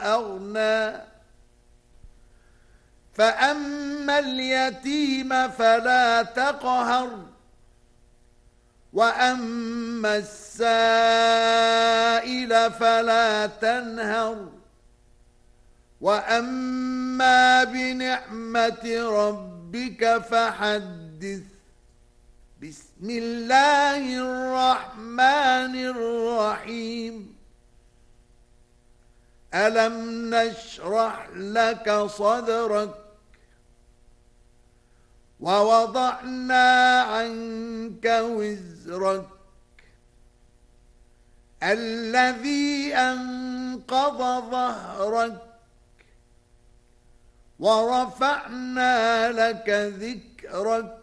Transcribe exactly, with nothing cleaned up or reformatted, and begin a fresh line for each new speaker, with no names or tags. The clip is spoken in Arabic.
أغنى فأما اليتيم فلا تقهر وأما السائل فلا تنهر وأما بنعمة ربك فحدث بسم الله الرحمن الرحيم ألم نشرح لك صدرك ووضعنا عنك وزرك الذي أنقض ظهرك ورفعنا لك ذكرك